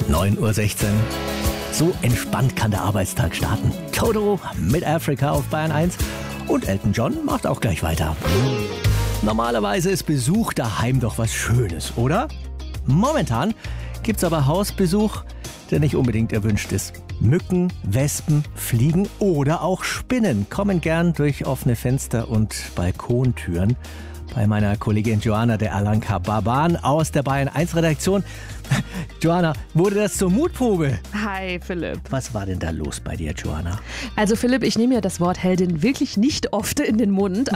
9:16 Uhr. So entspannt kann der Arbeitstag starten. Toto mit Africa auf Bayern 1 und Elton John macht auch gleich weiter. Normalerweise ist Besuch daheim doch was Schönes, oder? Momentan gibt's aber Hausbesuch, der nicht unbedingt erwünscht ist. Mücken, Wespen, Fliegen oder auch Spinnen kommen gern durch offene Fenster und Balkontüren. Bei meiner Kollegin Joanna de Alanca-Barban aus der Bayern 1 Redaktion. Joanna, wurde das zur Mutprobe? Hi Philipp. Was war denn da los bei dir, Joanna? Also Philipp, ich nehme ja das Wort Heldin wirklich nicht oft in den Mund,